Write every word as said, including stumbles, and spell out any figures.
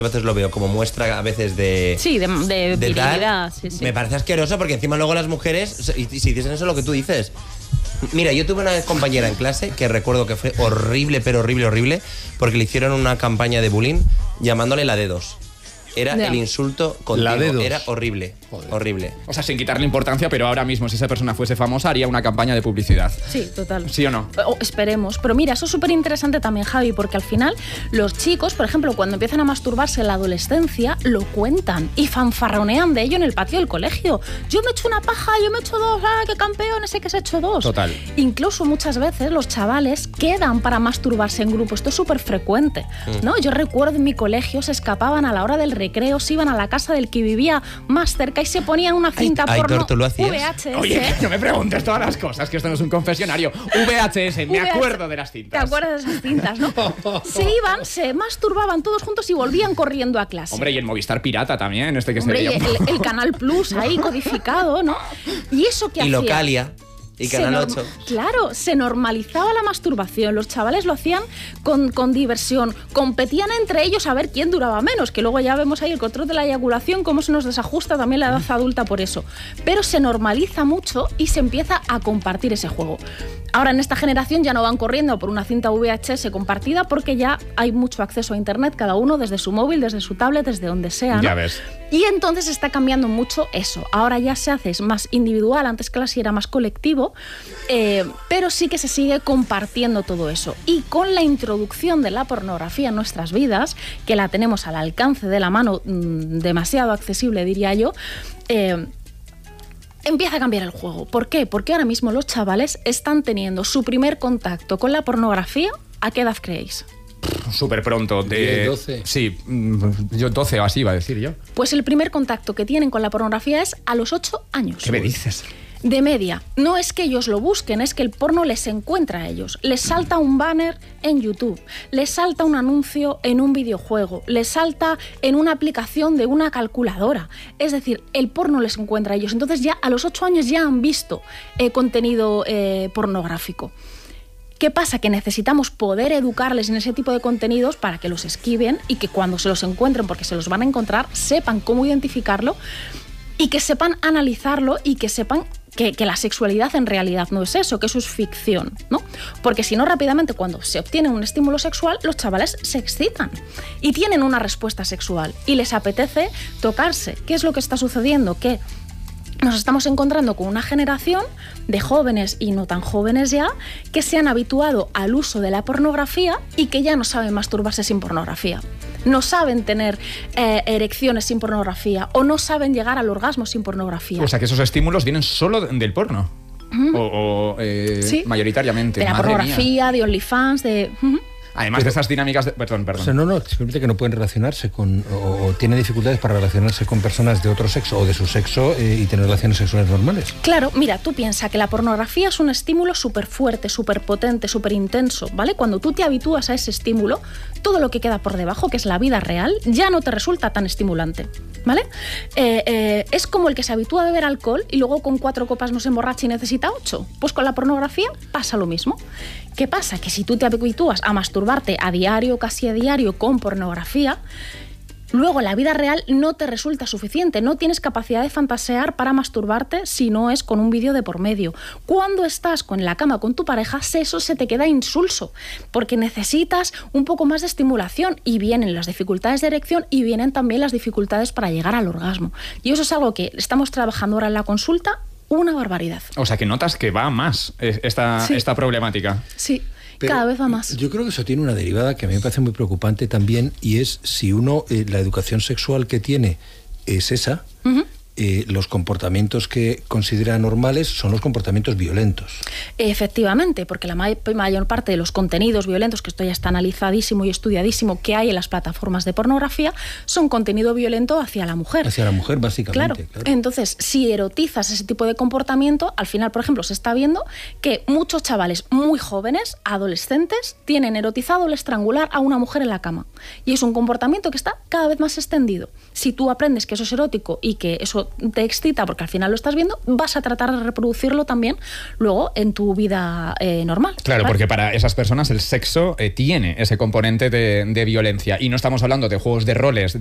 A veces lo veo como muestra a veces de... Sí, de, de, de virilidad. Sí, sí. Me parece asqueroso porque encima luego las mujeres, y si dicen eso lo que tú dices... Mira, yo tuve una compañera en clase que recuerdo que fue horrible, pero horrible, horrible, porque le hicieron una campaña de bullying llamándole la dedos. Era yeah. el insulto continuo, era horrible, Joder. horrible. O sea, sin quitarle importancia, pero ahora mismo si esa persona fuese famosa haría una campaña de publicidad. Sí, total. ¿Sí o no? O, esperemos. Pero mira, eso es súper interesante también, Javi, porque al final los chicos, por ejemplo, cuando empiezan a masturbarse en la adolescencia, lo cuentan y fanfarronean de ello en el patio del colegio. Yo me he hecho una paja, yo me he hecho dos, ¡ah, qué campeón! Ese que se ha hecho dos. Total. Incluso muchas veces los chavales quedan para masturbarse en grupo. Esto es súper frecuente, mm. ¿no? Yo recuerdo en mi colegio se escapaban a la hora del recreo, se iban a la casa del que vivía más cerca y se ponían una cinta ay, porno Aitor, ¿tú lo hacías? V H S. Oye, no me preguntes todas las cosas, que esto no es un confesionario. V H S, me acuerdo de las cintas. ¿Te acuerdas de esas cintas, no? Se iban, se masturbaban todos juntos y volvían corriendo a clase. Hombre, y el Movistar Pirata también, este que Hombre, se veía. El, el Canal Plus ahí codificado, ¿no? Y eso que y hacía... Localia. Y Canal ocho. Claro, se normalizaba la masturbación. Los chavales lo hacían con, con diversión. Competían entre ellos a ver quién duraba menos, que luego ya vemos ahí el control de la eyaculación, cómo se nos desajusta también la edad adulta por eso. Pero se normaliza mucho y se empieza a compartir ese juego. Ahora en esta generación ya no van corriendo por una cinta V H S compartida porque ya hay mucho acceso a internet, cada uno desde su móvil, desde su tablet, desde donde sea, ¿no? Ya ves. Y entonces está cambiando mucho eso. Ahora ya se hace más individual, antes casi era más colectivo, eh, pero sí que se sigue compartiendo todo eso. Y con la introducción de la pornografía en nuestras vidas, que la tenemos al alcance de la mano, mmm, demasiado accesible diría yo, eh, empieza a cambiar el juego. ¿Por qué? Porque ahora mismo los chavales están teniendo su primer contacto con la pornografía. ¿A qué edad creéis? Súper pronto. De diez, doce. Sí, yo doce o así iba a decir yo. Pues el primer contacto que tienen con la pornografía es a los ocho años. ¿Qué me dices? De media. No es que ellos lo busquen, es que el porno les encuentra a ellos. Les salta un banner en YouTube, les salta un anuncio en un videojuego, les salta en una aplicación de una calculadora. Es decir, el porno les encuentra a ellos. Entonces ya a los ocho años ya han visto eh, contenido eh, pornográfico. ¿Qué pasa? Que necesitamos poder educarles en ese tipo de contenidos para que los esquiven y que cuando se los encuentren, porque se los van a encontrar, sepan cómo identificarlo y que sepan analizarlo y que sepan que, que la sexualidad en realidad no es eso, que eso es ficción, ¿no? Porque si no, rápidamente cuando se obtiene un estímulo sexual, los chavales se excitan y tienen una respuesta sexual y les apetece tocarse. ¿Qué es lo que está sucediendo? Que nos estamos encontrando con una generación de jóvenes y no tan jóvenes ya que se han habituado al uso de la pornografía y que ya no saben masturbarse sin pornografía. No saben tener eh, erecciones sin pornografía o no saben llegar al orgasmo sin pornografía. O sea que esos estímulos vienen solo del porno. Uh-huh. O, o eh, ¿Sí? mayoritariamente. De la Madre pornografía, mía. de OnlyFans, de... Uh-huh. Además Pero, de esas dinámicas de... Perdón, perdón. O sea, no, no, simplemente que no pueden relacionarse con... O, o tienen dificultades para relacionarse con personas de otro sexo o de su sexo eh, y tener relaciones sexuales normales. Claro, mira, tú piensas que la pornografía es un estímulo súper fuerte, súper potente, súper intenso, ¿vale? Cuando tú te habitúas a ese estímulo, todo lo que queda por debajo, que es la vida real, ya no te resulta tan estimulante, ¿vale? Eh, eh, es como el que se habitúa a beber alcohol y luego con cuatro copas no se emborracha y necesita ocho. Pues con la pornografía pasa lo mismo. ¿Qué pasa? Que si tú te habitúas a masturbarte a diario, casi a diario, con pornografía, luego la vida real no te resulta suficiente, no tienes capacidad de fantasear para masturbarte si no es con un vídeo de por medio. Cuando estás en la cama con tu pareja, eso se te queda insulso, porque necesitas un poco más de estimulación y vienen las dificultades de erección y vienen también las dificultades para llegar al orgasmo. Y eso es algo que estamos trabajando ahora en la consulta. Una barbaridad. O sea, que notas que va más esta, sí. esta problemática. Sí, Pero cada vez va más. Yo creo que eso tiene una derivada que a mí me parece muy preocupante también, y es si uno, eh, la educación sexual que tiene es esa, uh-huh. eh, los comportamientos que considera normales son los comportamientos violentos. Efectivamente, porque la may- mayor parte de los contenidos violentos, que esto ya está analizadísimo y estudiadísimo, que hay en las plataformas de pornografía, son contenido violento hacia la mujer. Hacia la mujer, básicamente. Claro. claro. Entonces, si erotizas ese tipo de comportamiento, al final, por ejemplo, se está viendo que muchos chavales muy jóvenes, adolescentes, tienen erotizado el estrangular a una mujer en la cama. Y es un comportamiento que está cada vez más extendido. Si tú aprendes que eso es erótico y que eso eso te excita porque al final lo estás viendo, vas a tratar de reproducirlo también luego en tu vida eh, normal. Claro, ¿vale? Porque para esas personas el sexo eh, tiene ese componente de, de violencia. Y no estamos hablando de juegos de roles